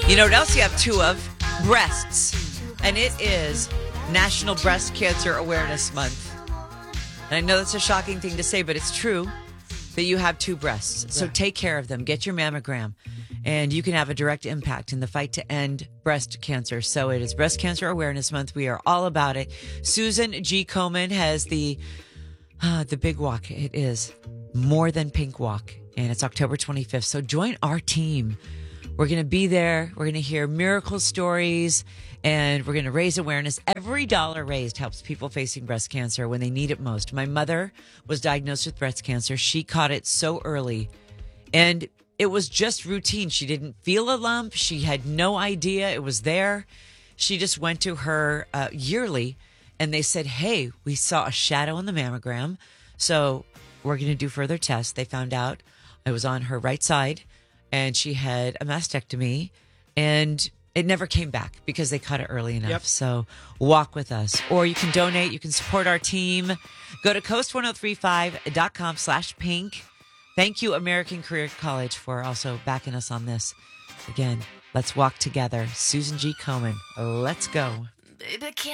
You know what else you have two of? Breasts. And it is National Breast Cancer Awareness Month. And I know that's a shocking thing to say, but it's true that you have two breasts. So take care of them. Get your mammogram. And you can have a direct impact in the fight to end breast cancer. So it is Breast Cancer Awareness Month. We are all about it. Susan G. Komen has the big walk. It is More Than Pink Walk. And it's October 25th. So join our team. We're going to be there. We're going to hear miracle stories, and we're going to raise awareness. Every dollar raised helps people facing breast cancer when they need it most. My mother was diagnosed with breast cancer. She caught it so early, and it was just routine. She didn't feel a lump. She had no idea it was there. She just went to her yearly, and they said, hey, we saw a shadow in the mammogram, so we're going to do further tests. They found out it was on her right side, and she had a mastectomy, and it never came back because they caught it early enough. Yep. So walk with us, or you can donate. You can support our team. Go to coast1035.com/pink. Thank you, American Career College, for also backing us on this. Again, let's walk together. Susan G. Komen. Let's go. Baby, can't